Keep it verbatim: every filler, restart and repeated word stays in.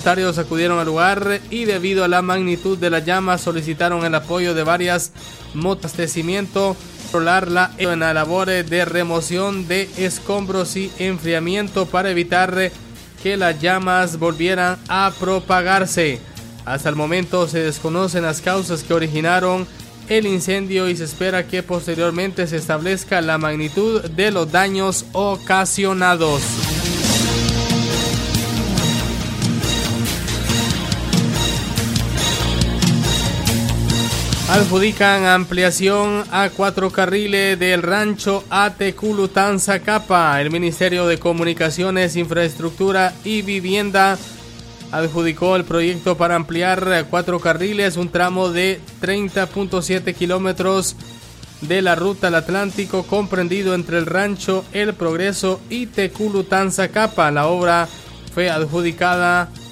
voluntarios acudieron al lugar y debido a la magnitud de las llamas solicitaron el apoyo de varias motocicletas controlar la en la labor de remoción de escombros y enfriamiento para evitar que las llamas volvieran a propagarse. Hasta el momento se desconocen las causas que originaron el incendio y se espera que posteriormente se establezca la magnitud de los daños ocasionados. Adjudican ampliación a cuatro carriles del rancho Ateculután-Zacapa. El Ministerio de Comunicaciones, Infraestructura y Vivienda adjudicó el proyecto para ampliar cuatro carriles, un tramo de treinta punto siete kilómetros de la ruta al Atlántico comprendido entre el rancho El Progreso y Teculután-Zacapa. La obra fue adjudicada